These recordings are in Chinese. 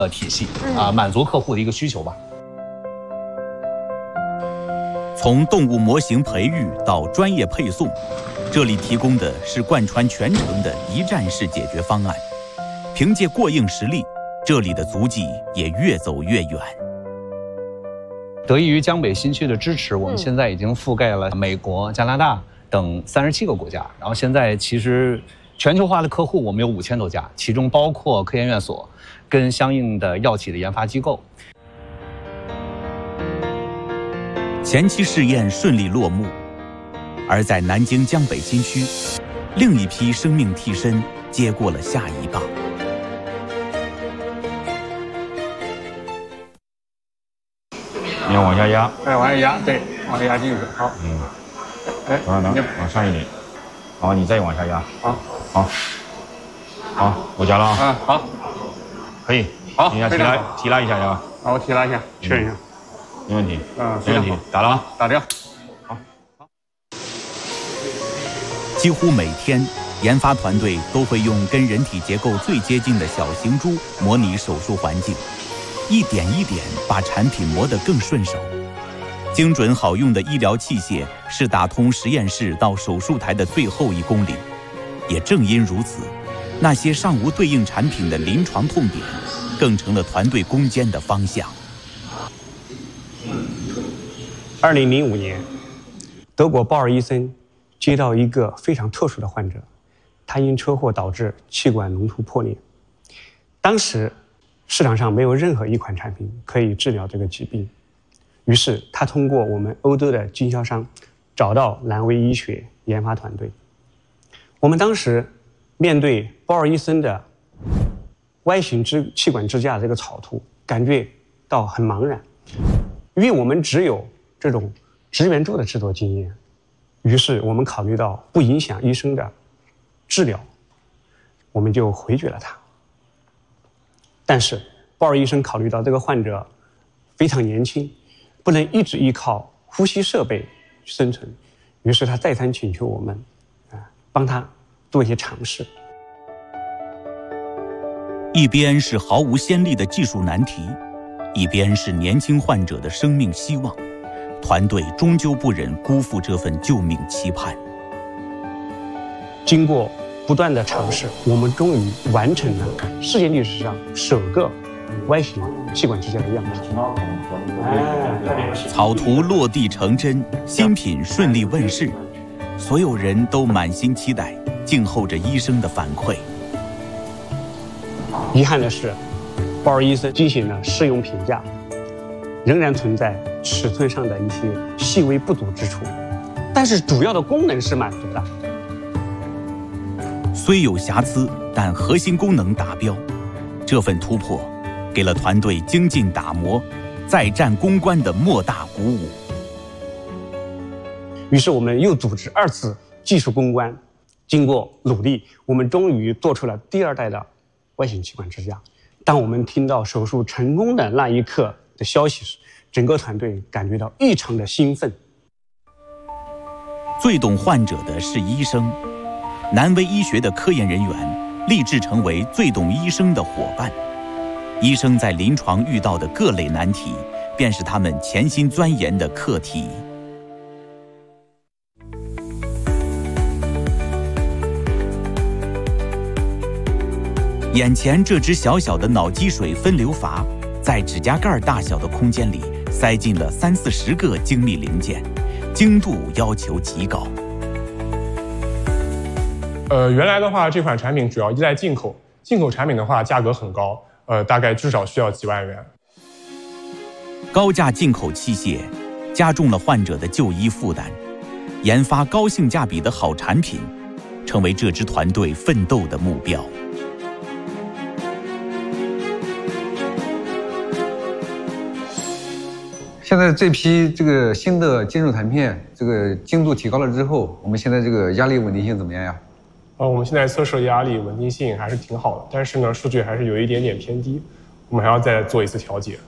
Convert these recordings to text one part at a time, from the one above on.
体系满足客户的一个需求吧。 从动物模型培育到专业配送，这里提供的是贯穿全程的一站式解决方案。凭借过硬实力，这里的足迹也越走越远。 得益于江北新区的支持，我们现在已经覆盖了美国、加拿大等37个国家。然后现在其实全球化的客户我们有5000多家，其中包括科研院所跟相应的药企的研发机构。 前期试验顺利落幕，而在南京江北新区，另一批生命替身接过了下一棒。 你要往下压， 往下压，对，往下压进去，好， 往上一点，好，你再往下压，好，我夹了啊， 好， 可以， 好， 你提拉一下呀， 好，我提拉一下，确认一下， 没问题，没问题，打了吗？ 打掉， 好。 几乎每天，研发团队都会用跟人体结构最接近的小型猪模拟手术环境。一点一点把产品磨得更顺手，精准好用的医疗器械是打通实验室到手术台的最后1公里。也正因如此，那些尚无对应产品的临床痛点，更成了团队攻坚的方向。 2005年，德国鲍尔医生接到一个非常特殊的患者，他因车祸导致气管隆突破裂，当时市场上没有任何一款产品可以治疗这个疾病，于是他通过我们欧洲的经销商找到蓝威医学研发团队。我们当时面对鲍尔医生的 Y 型气管支架这个草图，感觉到很茫然，因为我们只有这种直圆柱的制作经验，于是我们考虑到不影响医生的治疗，我们就回绝了他。但是鲍尔医生考虑到这个患者非常年轻，不能一直依靠呼吸设备生存，于是他再三请求我们帮他做一些尝试。 一边是毫无先例的技术难题，一边是年轻患者的生命希望，团队终究不忍辜负这份救命期盼。 经过不断的尝试，我们终于完成了世界历史上首个 Y 型气管支架的样板。 草图落地成真，新品顺利问世，所有人都满心期待，静候着医生的反馈。 遗憾的是，鲍尔医生进行了试用评价，仍然存在尺寸上的一些细微不足之处，但是主要的功能是满足的。 虽有瑕疵，但核心功能达标。这份突破给了团队精进打磨、再战攻关的莫大鼓舞。 于是我们又组织2次技术攻关，经过努力，我们终于做出了第2代的 Y 型气管支架。当我们听到手术成功的那一刻的消息时，整个团队感觉到异常的兴奋。 最懂患者的是医生，南威医学的科研人员立志成为最懂医生的伙伴。医生在临床遇到的各类难题，便是他们潜心钻研的课题。眼前这只小小的脑积水分流阀，在指甲盖大小的空间里塞进了30-40个精密零件，精度要求极高。 原来的话，这款产品主要依赖进口，进口产品的话价格很高，大概至少需要几万元。 高价进口器械加重了患者的就医负担，研发高性价比的好产品，成为这支团队奋斗的目标。 现在这批这个新的金属弹片，这个精度提高了之后，我们现在这个压力稳定性怎么样呀？ 我们现在测试的压力稳定性还是挺好的，但是呢，数据还是有一点点偏低，我们还要再做一次调节。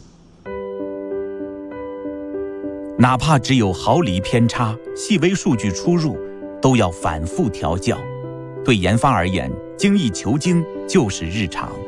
哪怕只有毫厘偏差，细微数据出入都要反复调校。对研发而言，精益求精就是日常。